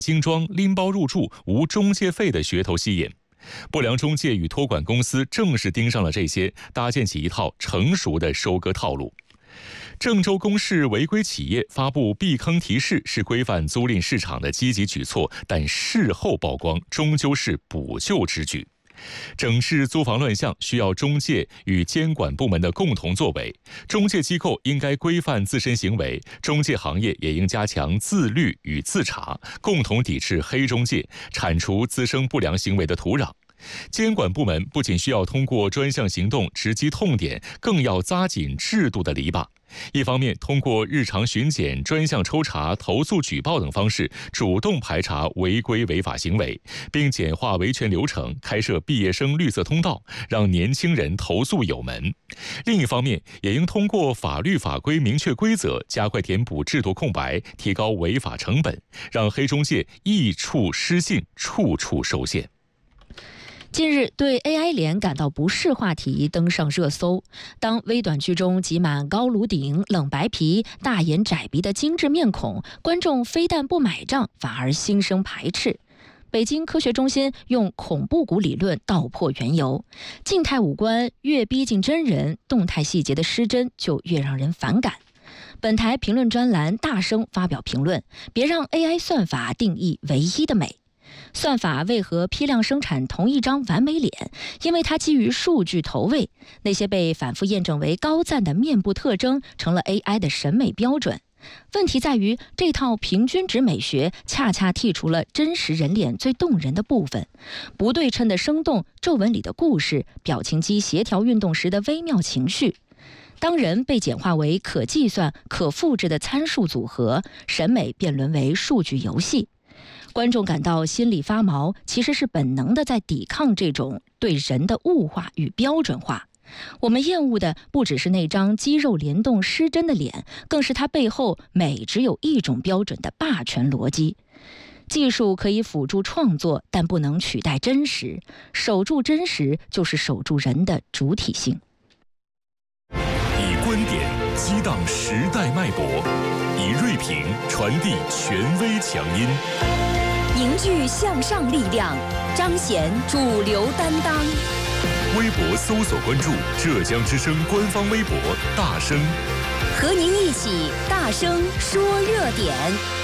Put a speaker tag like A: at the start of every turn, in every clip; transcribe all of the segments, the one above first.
A: 精装、拎包入住、无中介费的噱头吸引。不良中介与托管公司正是盯上了这些，搭建起一套成熟的收割套路。郑州公示违规企业发布避坑提示是规范租赁市场的积极举措，但事后曝光终究是补救之举。整治租房乱象需要中介与监管部门的共同作为，中介机构应该规范自身行为，中介行业也应加强自律与自查，共同抵制黑中介，铲除滋生不良行为的土壤。监管部门不仅需要通过专项行动直击痛点，更要扎紧制度的篱笆。一方面，通过日常巡检、专项抽查、投诉举报等方式，主动排查违规违法行为，并简化维权流程，开设毕业生绿色通道，让年轻人投诉有门。另一方面，也应通过法律法规明确规则，加快填补制度空白，提高违法成本，让黑中介一触失信，处处受限。
B: 近日，对 AI 脸感到不适话题登上热搜。当微短剧中挤满高颅顶、冷白皮、大眼窄鼻的精致面孔，观众非但不买账，反而心生排斥。北京科学中心用恐怖谷理论道破缘由：静态五官越逼近真人，动态细节的失真就越让人反感。本台评论专栏大声发表评论：别让 AI 算法定义唯一的美。算法为何批量生产同一张完美脸？因为它基于数据投喂，那些被反复验证为高赞的面部特征成了 AI 的审美标准。问题在于，这套平均值美学恰恰剔除了真实人脸最动人的部分，不对称的生动、皱纹里的故事、表情肌协调运动时的微妙情绪。当人被简化为可计算、可复制的参数组合，审美便沦为数据游戏。观众感到心里发毛，其实是本能的在抵抗这种对人的物化与标准化。我们厌恶的不只是那张肌肉联动失真的脸，更是它背后美只有一种标准的霸权逻辑。技术可以辅助创作，但不能取代真实。守住真实，就是守住人的主体性。
A: 以观点激荡时代脉搏，以锐评传递权威强音。
C: 凝聚向上力量，彰显主流担当。
A: 微博搜索关注浙江之声官方微博大声，
C: 和您一起大声说热点，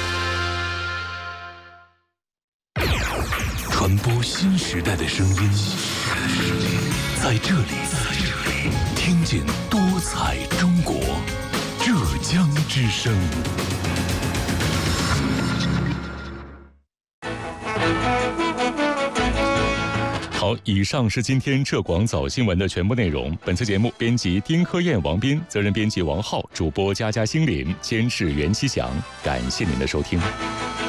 A: 传播新时代的声音，在这里听见多彩中国，浙江之声。好，以上是今天浙广早新闻的全部内容。本次节目编辑丁科燕、王斌，责任编辑王浩，主播佳佳、心林，监制袁七祥。感谢您的收听。